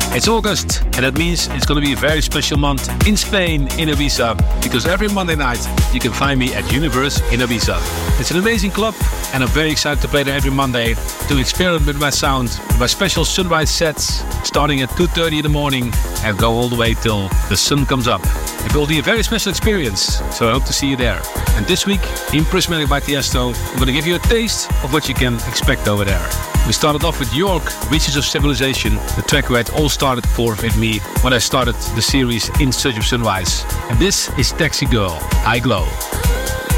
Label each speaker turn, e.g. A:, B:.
A: It's August, and that means it's going to be a very special month in Spain, in Ibiza, because every Monday night you can find me at Universe in Ibiza. It's an amazing club, and I'm very excited to play there every Monday to experiment with my sound, with my special sunrise sets, starting at 2:30 in the morning and go all the way till the sun comes up. It will be a very special experience, so I hope to see you there. And this week, in Prismatic by Tiesto, I'm going to give you a taste of what you can expect over there. We started off with York, Reaches of Civilization, the track where it all started for with me when I started the series In Search of Sunrise. And this is Taxi Girl, I Glow.